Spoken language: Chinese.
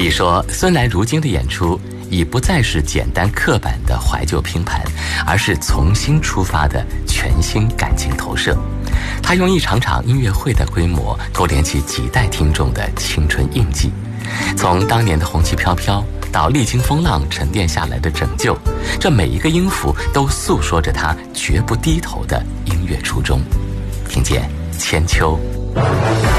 以说，孙楠如今的演出已不再是简单刻板的怀旧拼盘，而是从新出发的全新感情投射。他用一场场音乐会的规模勾连起几代听众的青春印记，从当年的红旗飘飘到历经风浪沉淀下来的拯救，这每一个音符都诉说着他绝不低头的音乐初衷。听见千秋。